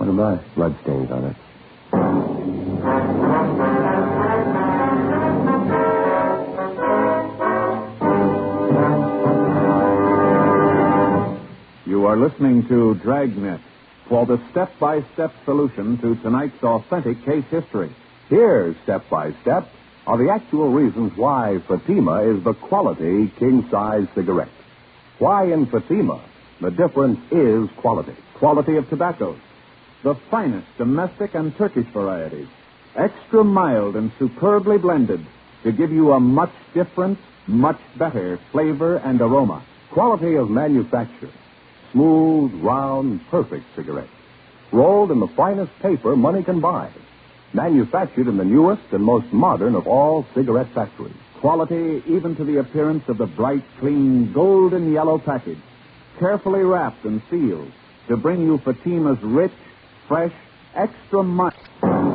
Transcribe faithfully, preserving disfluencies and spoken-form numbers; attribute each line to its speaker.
Speaker 1: What about bloodstains on it?
Speaker 2: You are listening to Dragnet for the step-by-step solution to tonight's authentic case history.
Speaker 3: Here, step by step, are the actual reasons why Fatima is the quality king-size cigarette. Why in Fatima the difference is quality.
Speaker 2: Quality of tobaccos. The finest domestic and Turkish varieties. Extra mild and superbly blended to give you a much different, much better flavor and aroma.
Speaker 3: Quality of manufacture. Smooth, round, perfect cigarettes. Rolled in the finest paper money can buy. Manufactured in the newest and most modern of all cigarette factories.
Speaker 2: Quality even to the appearance of the bright, clean, golden yellow package. Carefully wrapped and sealed to bring you Fatima's rich, fresh, extra mild.